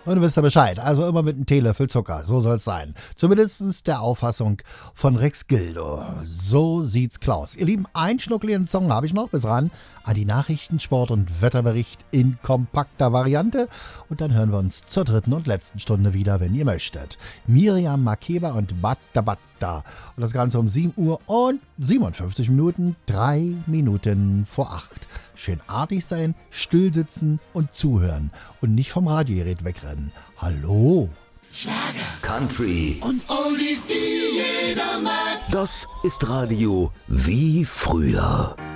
Und du wisst ja Bescheid, also immer mit einem Teelöffel Zucker, so soll's sein. Zumindest der Auffassung von Rex Gildo. So sieht's Klaus. Ihr Lieben, einen schnuckligen Song habe ich noch bis ran an die Nachrichten, Sport und Wetterbericht in kompakter Variante. Und dann hören wir uns zur dritten und letzten Stunde wieder, wenn ihr möchtet. Miriam Makeba und Batta Batta. Und das Ganze um 7 Uhr und 57 Minuten, 3 Minuten vor 8. Schön artig sein, still sitzen und zuhören. Und nicht vom Radiogerät wegrennen. Hallo? Schlager, Country und Oldies, die jeder mag. Das ist Radio wie früher.